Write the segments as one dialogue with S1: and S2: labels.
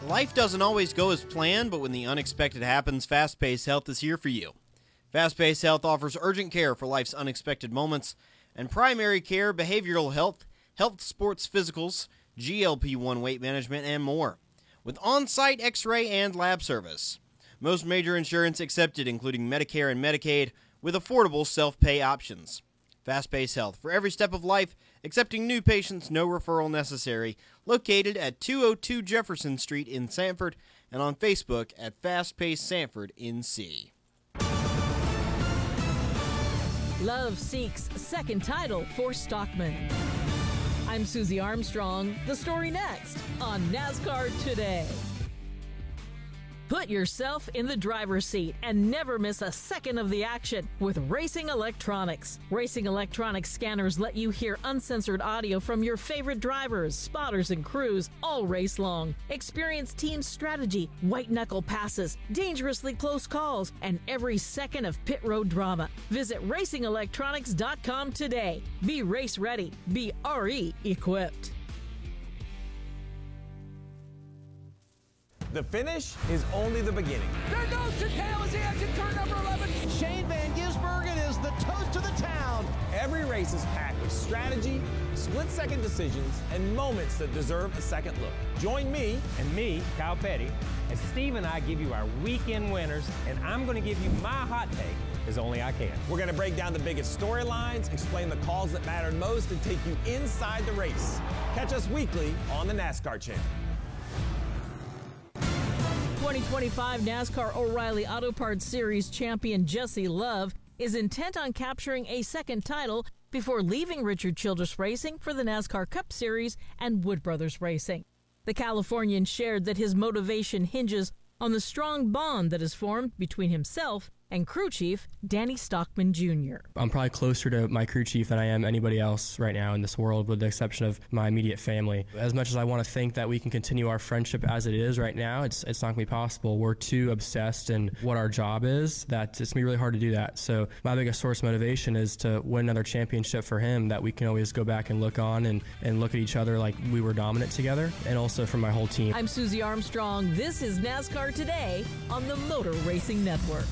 S1: Life doesn't always go as planned, but when the unexpected happens, Fast-Paced Health is here for you. Fast-Paced Health offers urgent care for life's unexpected moments and primary care, behavioral health, health sports physicals, GLP-1 weight management, and more, with on-site x-ray and lab service. Most major insurance accepted, including Medicare and Medicaid, with affordable self-pay options. Fast-Paced Health for every step of life, accepting new patients, no referral necessary, located at 202 Jefferson Street in Sanford, and on Facebook at Fast-Paced Sanford NC.
S2: Love seeks second title for Stockman. I'm Susie Armstrong. The story next on NASCAR Today. Put yourself in the driver's seat and never miss a second of the action with Racing Electronics. Racing Electronics scanners let you hear uncensored audio from your favorite drivers, spotters, and crews all race long. Experience team strategy, white-knuckle passes, dangerously close calls, and every second of pit road drama. Visit racingelectronics.com today. Be race ready. Be RE equipped.
S3: The finish is only the beginning.
S4: There goes Chicale as he exits turn number 11.
S5: Shane Van Gisbergen is the toast of the town.
S3: Every race is packed with strategy, split-second decisions, and moments that deserve a second look. Join me
S6: and me, Kyle Petty, as Steve and I give you our weekend winners, and I'm going to give you my hot take as only I can.
S3: We're going to break down the biggest storylines, explain the calls that mattered most, and take you inside the race. Catch us weekly on the NASCAR Channel.
S2: 2025 NASCAR O'Reilly Auto Parts Series champion Jesse Love is intent on capturing a second title before leaving Richard Childress Racing for the NASCAR Cup Series and Wood Brothers Racing. The Californian shared that his motivation hinges on the strong bond that is formed between himself and crew chief Danny Stockman Jr.
S7: I'm probably closer to my crew chief than I am anybody else right now in this world, with the exception of my immediate family. As much as I want to think that we can continue our friendship as it is right now, it's not going to be possible. We're too obsessed in what our job is that it's going to be really hard to do that. So my biggest source of motivation is to win another championship for him that we can always go back and look on and look at each other like we were dominant together, and also for my whole team.
S2: I'm Susie Armstrong. This is NASCAR Today on the Motor Racing Network.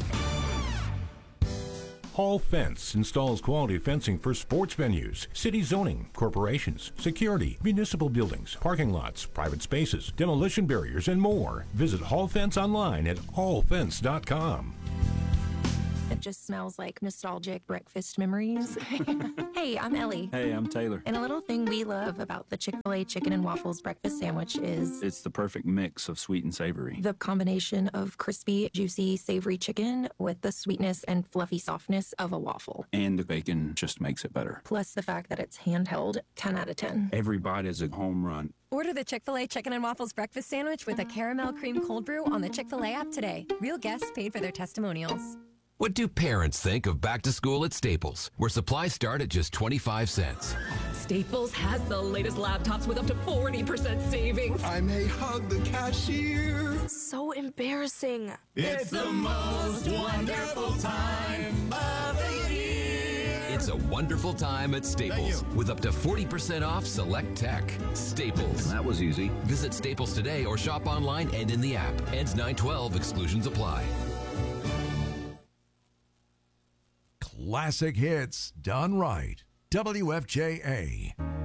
S8: Hall Fence installs quality fencing for sports venues, city zoning, corporations, security, municipal buildings, parking lots, private spaces, demolition barriers, and more. Visit Hall Fence online at hallfence.com.
S9: It just smells like nostalgic breakfast memories. Hey, I'm Ellie.
S10: Hey, I'm Taylor.
S9: And a little thing we love about the Chick-fil-A chicken and waffles breakfast sandwich is
S10: it's the perfect mix of sweet and savory.
S9: The combination of crispy, juicy, savory chicken with the sweetness and fluffy softness of a waffle.
S10: And the bacon just makes it better.
S9: Plus the fact that it's handheld, 10 out of 10.
S10: Every bite is a home run.
S11: Order the Chick-fil-A Chicken and Waffles breakfast sandwich with a caramel cream cold brew on the Chick-fil-A app today. Real guests paid for their testimonials.
S12: What do parents think of back to school at Staples, where supplies start at just 25 cents?
S13: Staples has the latest laptops with up to 40% savings.
S14: I may hug the cashier.
S15: So embarrassing.
S14: It's the most wonderful time of the year.
S12: It's a wonderful time at Staples with up to 40% off select tech. Staples.
S10: That was easy.
S12: Visit Staples today or shop online and in the app. Ends 9/12. Exclusions apply.
S16: Classic hits done right. WFJA.